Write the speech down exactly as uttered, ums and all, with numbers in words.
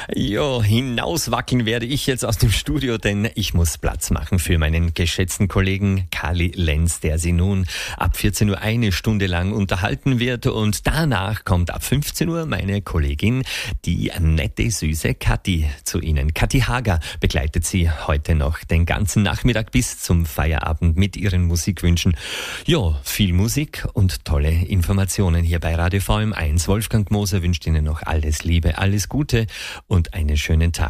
Jo, hinauswackeln werde ich jetzt aus dem Studio, denn ich muss Platz machen für meinen geschätzten Kollegen Kali Lenz, der Sie nun ab vierzehn Uhr eine Stunde lang unterhalten wird. Und danach kommt ab fünfzehn Uhr meine Kollegin, die nette, süße Kathi, zu Ihnen. Kathi Hager begleitet Sie heute noch den ganzen Nachmittag bis zum Feierabend mit ihren Musikwünschen. Ja, viel Musik und tolle Informationen hier bei Radio V M eins. Wolfgang Moser wünscht Ihnen noch alles Liebe, alles Gute und einen schönen Tag.